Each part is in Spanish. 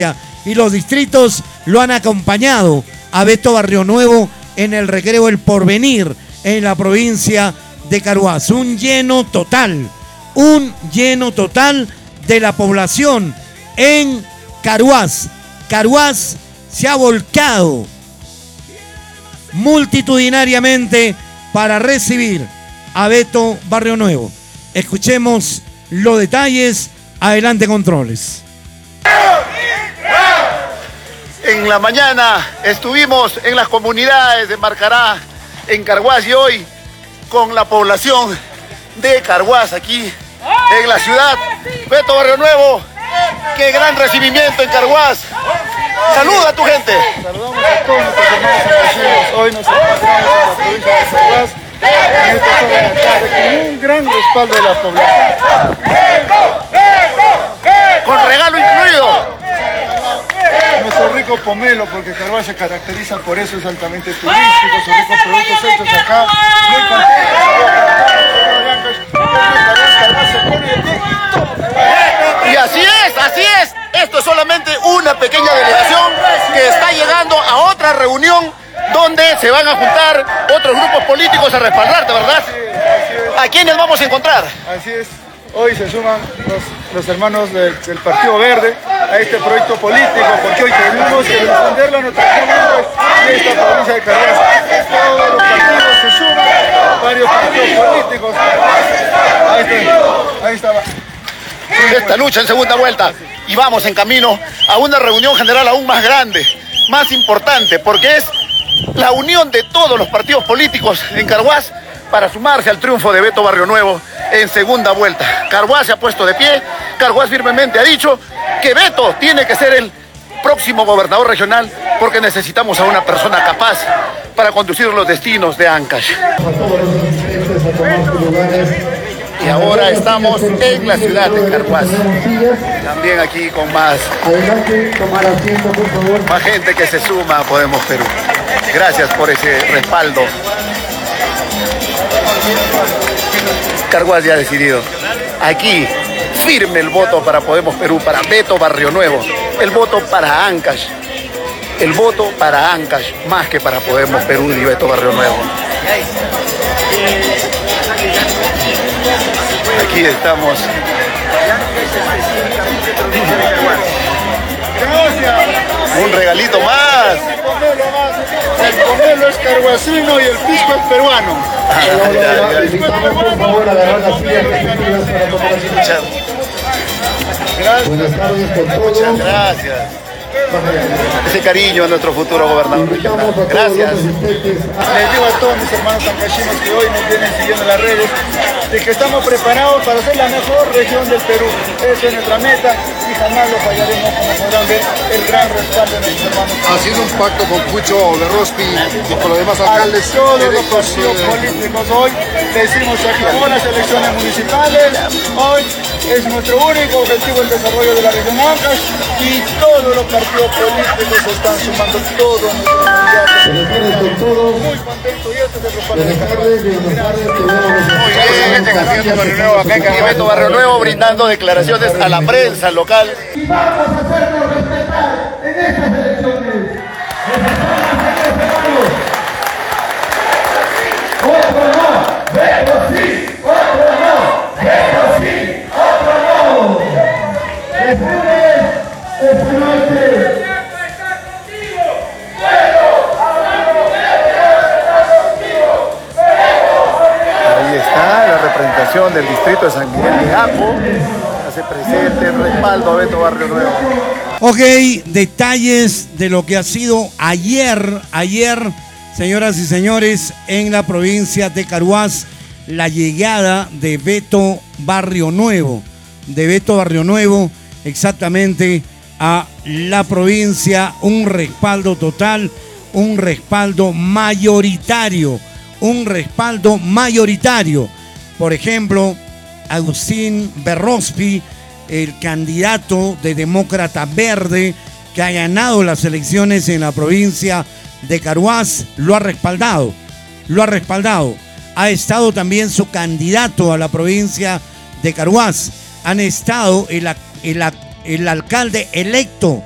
y los distritos lo han acompañado a Beto Barrio Nuevo en el recreo El Porvenir en la provincia de Carhuaz. Un lleno total de la población en Carhuaz. Carhuaz se ha volcado multitudinariamente para recibir a Beto Barrio Nuevo. Escuchemos los detalles. Adelante, controles. En la mañana estuvimos en las comunidades de Marcará, en Carhuaz, y hoy con la población de Carhuaz aquí en la ciudad. Beto Barrio Nuevo, qué gran recibimiento en Carhuaz. Saluda a tu gente. Saludamos a todos nuestros hermanos campesinos. Hoy nos encontramos en la provincia de Carhuaz, en esta zona de la tarde, con un gran respaldo de la población. Con regalo incluido. Nuestro rico pomelo, porque Carhuaz se caracteriza por eso, es altamente turístico, sus ricos productos hechos acá. Muy contentos. Y así es. Esto es solamente una pequeña delegación que está llegando a otra reunión donde se van a juntar otros grupos políticos a respaldarte, ¿verdad? ¿A quiénes vamos a encontrar? Así es. Hoy se suman los hermanos del Partido Verde a este proyecto político, porque hoy tenemos que defender la nutrición de esta provincia de Carhuaz. Todos los partidos se suman, varios partidos políticos. Ahí está. Esta lucha en segunda vuelta, y vamos en camino a una reunión general aún más grande, más importante, porque es la unión de todos los partidos políticos en Carhuaz para sumarse al triunfo de Beto Barrio Nuevo en segunda vuelta. Carhuaz se ha puesto de pie. Carhuaz firmemente ha dicho que Beto tiene que ser el próximo gobernador regional, porque necesitamos a una persona capaz para conducir los destinos de Ancash. Y ahora estamos en la ciudad de Carhuaz, también aquí con más gente que se suma a Podemos Perú. Gracias por ese respaldo. Carhuaz ya ha decidido. Aquí, firme el voto para Podemos Perú, para Beto Barrio Nuevo. El voto para Ancash. El voto para Ancash, más que para Podemos Perú y Beto Barrio Nuevo. Aquí estamos. Un regalito más. El pomelo es carhuacino y el pisco es peruano. Muchas gracias. Ese cariño a nuestro futuro gobernador regional. Gracias. Les digo a todos mis hermanos ancashinos que hoy nos vienen siguiendo en las redes de que estamos preparados para ser la mejor región del Perú. Esa es nuestra meta y jamás lo fallaremos, como podrán ver, el gran respaldo de nuestros hermanos. Ha sido un pacto con Pucho Berrospi y con los demás alcaldes. A todos los partidos políticos hoy decimos que acabó las elecciones municipales. Hoy es nuestro único objetivo el desarrollo de la región Ancash y todos los partidos políticos se están sumando, todos nuestros candidatos. Muy contentos y este es el respaldo de Acá en Beto Barrio Nuevo, brindando declaraciones a la prensa local. Y vamos a hacernos respetar en estas elecciones. Otro no, pero sí, otro no, pero sí, otro no. Ahí está la representación del distrito de San Miguel de Apo. Hace presente el respaldo a Beto Barrio Nuevo. Ok, detalles de lo que ha sido ayer, señoras y señores, en la provincia de Carhuaz, la llegada de Beto Barrio Nuevo, exactamente a la provincia, un respaldo total, un respaldo mayoritario. Por ejemplo, Agustín Berrospi, el candidato de Demócrata Verde que ha ganado las elecciones en la provincia de Carhuaz, lo ha respaldado. Ha estado también su candidato a la provincia de Carhuaz. Han estado el alcalde electo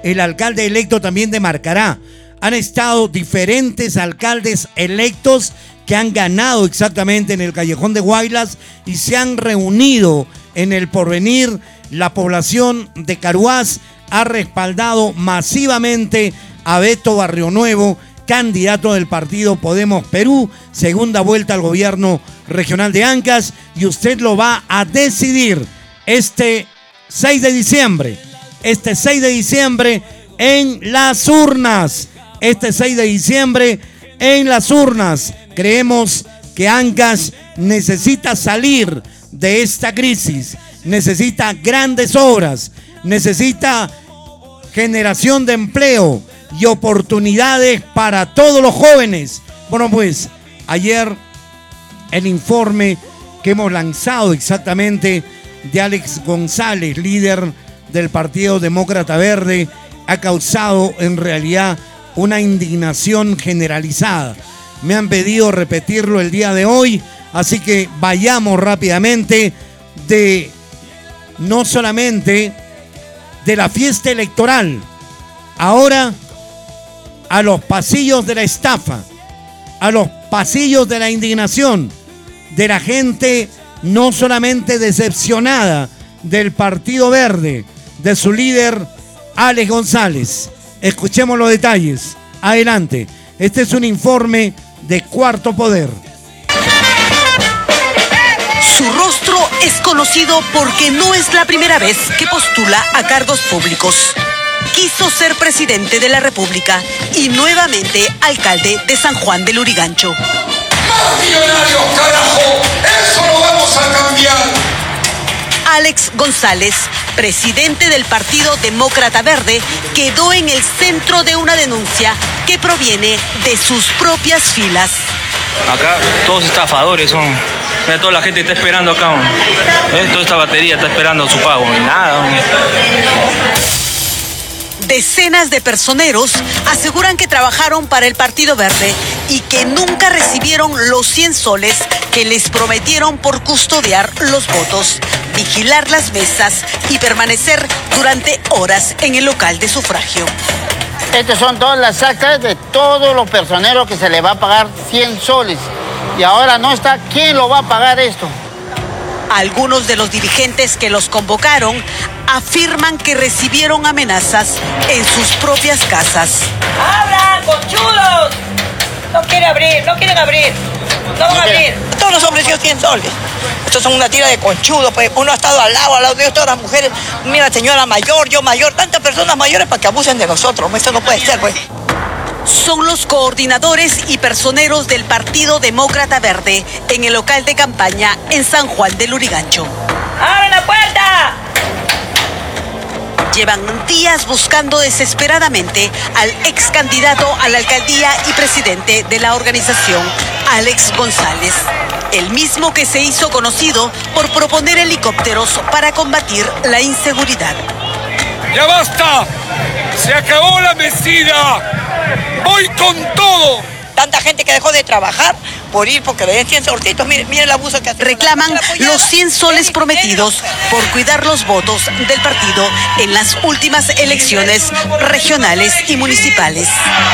el alcalde electo también de Marcará. Han estado diferentes alcaldes electos que han ganado exactamente en el Callejón de Guaylas y se han reunido en el Porvenir. La población de Caruás ha respaldado masivamente a Beto Barrionuevo, candidato del partido Podemos Perú, segunda vuelta al gobierno regional de Ancash, y usted lo va a decidir este 6 de diciembre. Este 6 de diciembre en las urnas. Este 6 de diciembre en las urnas. Creemos que Ancash necesita salir de esta crisis. Necesita grandes obras. Necesita generación de empleo y oportunidades para todos los jóvenes. Bueno, pues ayer el informe que hemos lanzado exactamente de Alex González, líder del Partido Demócrata Verde, ha causado en realidad una indignación generalizada. Me han pedido repetirlo el día de hoy, así que vayamos rápidamente de no solamente de la fiesta electoral, ahora a los pasillos de la estafa, a los pasillos de la indignación, de la gente no solamente decepcionada del Partido Verde, de su líder Alex González. Escuchemos los detalles. Adelante. Este es un informe de Cuarto Poder. Su rostro es conocido porque no es la primera vez que postula a cargos públicos. Quiso ser presidente de la República y nuevamente alcalde de San Juan del Lurigancho. ¡Más millonarios, carajo! ¡Eso lo vamos a cambiar! Alex González, presidente del Partido Demócrata Verde, quedó en el centro de una denuncia que proviene de sus propias filas. Acá todos estafadores son. Mira, toda la gente está esperando acá. Toda esta batería está esperando su pago. Y nada. Decenas de personeros aseguran que trabajaron para el Partido Verde y que nunca recibieron los 100 soles que les prometieron por custodiar los votos, vigilar las mesas y permanecer durante horas en el local de sufragio. Estas son todas las actas de todos los personeros que se les va a pagar 100 soles. Y ahora no está, ¿quién lo va a pagar esto? Algunos de los dirigentes que los convocaron afirman que recibieron amenazas en sus propias casas. ¡Abran, conchudos! No quieren abrir, no van a abrir. Todos nos ofrecieron 100 soles. Estos son una tira de conchudos, pues uno ha estado al lado de todas las mujeres. Mira, señora mayor, yo mayor, tantas personas mayores para que abusen de nosotros. Esto no puede ser, pues. Son los coordinadores y personeros del Partido Demócrata Verde en el local de campaña en San Juan del Lurigancho. ¡Abran la puerta! Llevan días buscando desesperadamente al ex candidato a la alcaldía y presidente de la organización, Alex González, el mismo que se hizo conocido por proponer helicópteros para combatir la inseguridad. ¡Ya basta! ¡Se acabó la mesida! ¡Voy con todo! Tanta gente que dejó de trabajar por ir porque le den 100 solcitos. Miren el abuso que hacen. Reclaman los 100 soles prometidos por cuidar los votos del partido en las últimas elecciones regionales y municipales.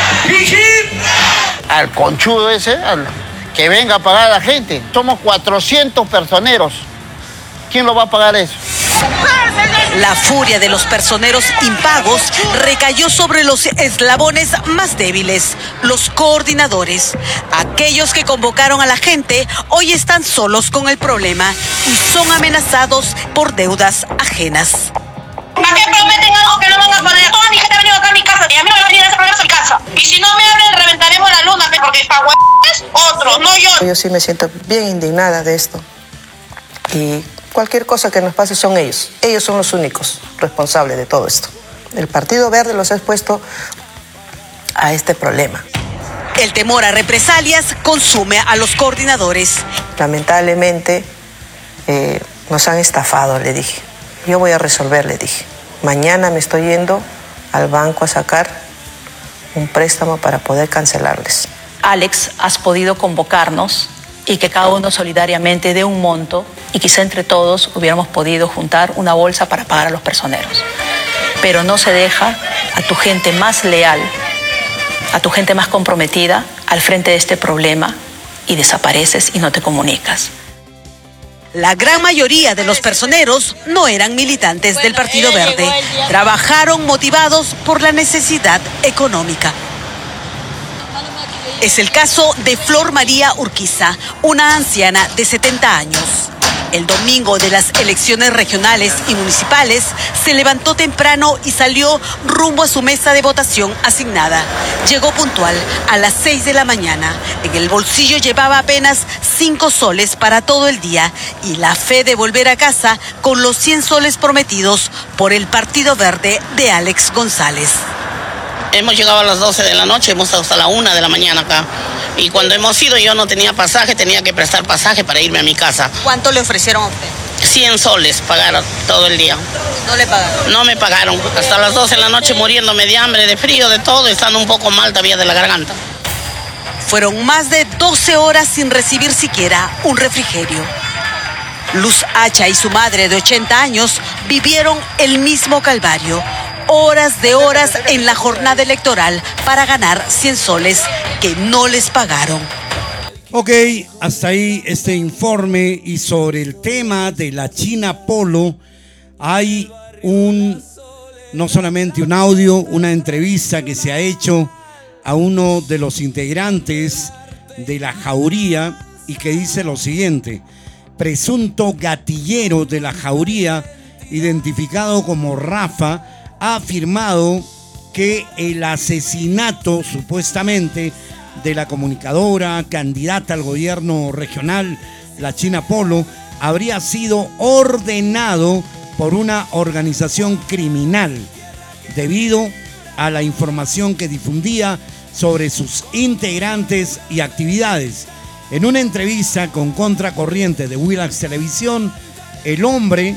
Al conchudo ese, que venga a pagar a la gente. Somos 400 personeros. ¿Quién lo va a pagar eso? La furia de los personeros impagos recayó sobre los eslabones más débiles, los coordinadores. Aquellos que convocaron a la gente hoy están solos con el problema y son amenazados por deudas ajenas. ¿Para qué prometen algo que no van a poner? Toda mi gente ha venido acá a mi casa y a mí me van a venir a poner su casa. Y si no me abren, reventaremos la luna, porque para es otro, no yo. Yo sí me siento bien indignada de esto. Y cualquier cosa que nos pase son ellos. Ellos son los únicos responsables de todo esto. El Partido Verde los ha expuesto a este problema. El temor a represalias consume a los coordinadores. Lamentablemente nos han estafado, le dije. Yo voy a resolver, le dije. Mañana me estoy yendo al banco a sacar un préstamo para poder cancelarles. Alex, has podido convocarnos y que cada uno solidariamente dé un monto y quizá entre todos hubiéramos podido juntar una bolsa para pagar a los personeros. pero no se deja a tu gente más leal, a tu gente más comprometida al frente de este problema y desapareces y no te comunicas. La gran mayoría de los personeros no eran militantes del Partido Verde. Trabajaron motivados por la necesidad económica. Es el caso de Flor María Urquiza, una anciana de 70 años. El domingo de las elecciones regionales y municipales se levantó temprano y salió rumbo a su mesa de votación asignada. Llegó puntual a las 6 de la mañana. En el bolsillo llevaba apenas 5 soles para todo el día y la fe de volver a casa con los 100 soles prometidos por el Partido Verde de Alex González. Hemos llegado a las 12 de la noche, hemos estado hasta la 1 de la mañana acá. Y cuando hemos ido yo no tenía pasaje, tenía que prestar pasaje para irme a mi casa. ¿Cuánto le ofrecieron a usted? 100 soles pagaron todo el día. ¿No le pagaron? No me pagaron. Hasta las 12 de la noche muriéndome de hambre, de frío, de todo, estando un poco mal todavía de la garganta. Fueron más de 12 horas sin recibir siquiera un refrigerio. Luz Hacha y su madre de 80 años vivieron el mismo calvario. Horas de horas en la jornada electoral para ganar 100 soles que no les pagaron. Ok, hasta ahí este informe. Y sobre el tema de la China Polo hay no solamente un audio, una entrevista que se ha hecho a uno de los integrantes de la jauría y que dice lo siguiente: presunto gatillero de la jauría, identificado como Rafa, ha afirmado que el asesinato supuestamente de la comunicadora candidata al gobierno regional, la China Polo, habría sido ordenado por una organización criminal debido a la información que difundía sobre sus integrantes y actividades. En una entrevista con Contracorriente de Willax Televisión, el hombre,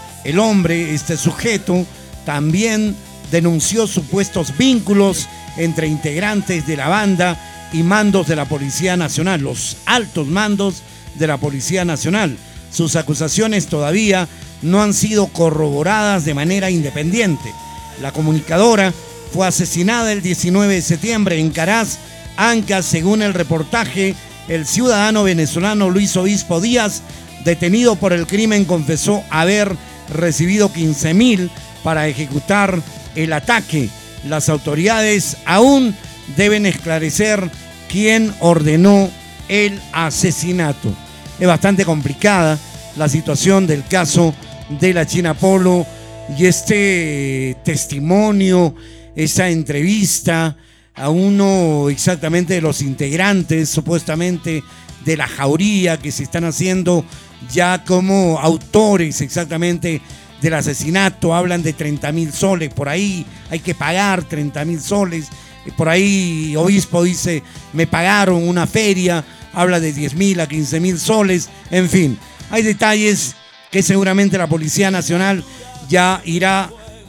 este sujeto, también denunció supuestos vínculos entre integrantes de la banda y mandos de la Policía Nacional, los altos mandos de la Policía Nacional. Sus acusaciones todavía no han sido corroboradas de manera independiente. La comunicadora fue asesinada el 19 de septiembre en Caraz, Ancash. Según el reportaje, el ciudadano venezolano Luis Obispo Díaz, detenido por el crimen, confesó haber recibido 15.000 para ejecutar el ataque. Las autoridades aún deben esclarecer quién ordenó el asesinato. Es bastante complicada la situación del caso de la China Polo y este testimonio, esa entrevista a uno exactamente de los integrantes supuestamente de la jauría que se están haciendo ya como autores exactamente del asesinato. Hablan de 30.000 soles, por ahí hay que pagar 30.000 soles, por ahí Obispo dice me pagaron una feria, habla de 10.000 a 15.000 soles, en fin, hay detalles que seguramente la Policía Nacional ya irá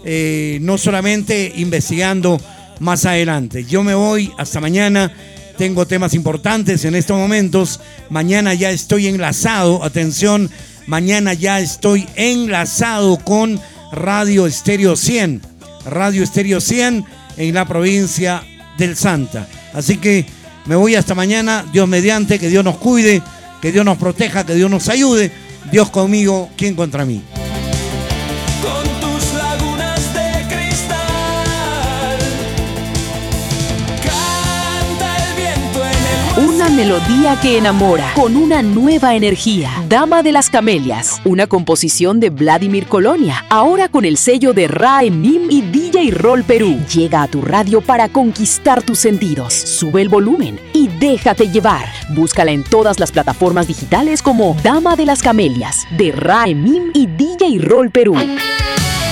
no solamente investigando más adelante. Yo me voy hasta mañana, tengo temas importantes en estos momentos. Mañana ya estoy enlazado, atención, mañana ya estoy enlazado con Radio Estéreo 100, Radio Estéreo 100 en la provincia del Santa. Así que me voy hasta mañana, Dios mediante, que Dios nos cuide, que Dios nos proteja, que Dios nos ayude. Dios conmigo, ¿quién contra mí? Una melodía que enamora con una nueva energía. Dama de las Camelias, una composición de Vladimir Colonia, ahora con el sello de Ra Emim y DJ Roll Perú. Llega a tu radio para conquistar tus sentidos. Sube el volumen y déjate llevar. Búscala en todas las plataformas digitales como Dama de las Camelias, de Ra Emim y DJ Roll Perú.